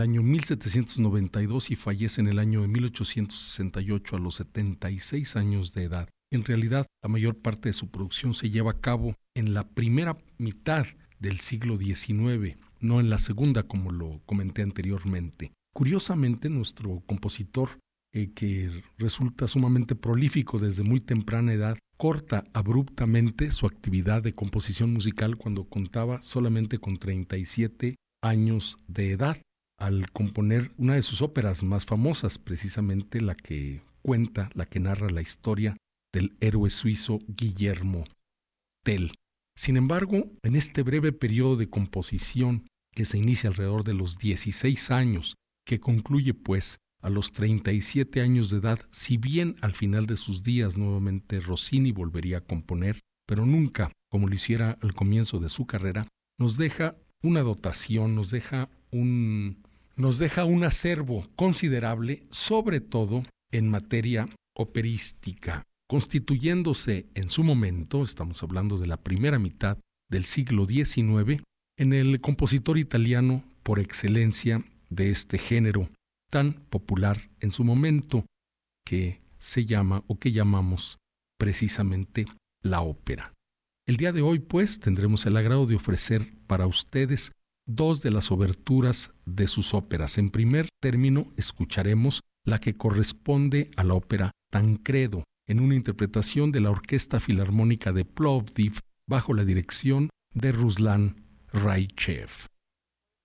año 1792 y fallece en el año de 1868 a los 76 años de edad. En realidad, la mayor parte de su producción se lleva a cabo en la primera mitad del siglo XIX, no en la segunda, como lo comenté anteriormente. Curiosamente, nuestro compositor, que resulta sumamente prolífico desde muy temprana edad, corta abruptamente su actividad de composición musical cuando contaba solamente con 37 años de edad, al componer una de sus óperas más famosas, precisamente la que narra la historia del héroe suizo Guillermo Tell. Sin embargo, en este breve periodo de composición, que se inicia alrededor de los 16 años, que concluye pues a los 37 años de edad, si bien al final de sus días nuevamente Rossini volvería a componer, pero nunca como lo hiciera al comienzo de su carrera, nos deja una dotación, nos deja un acervo considerable, sobre todo en materia operística, constituyéndose en su momento, estamos hablando de la primera mitad del siglo XIX, en el compositor italiano por excelencia de este género tan popular en su momento, que se llama o que llamamos precisamente la ópera. El día de hoy, pues, tendremos el agrado de ofrecer para ustedes dos de las oberturas de sus óperas. En primer término, escucharemos la que corresponde a la ópera Tancredo, en una interpretación de la Orquesta Filarmónica de Plovdiv bajo la dirección de Ruslan Raichev.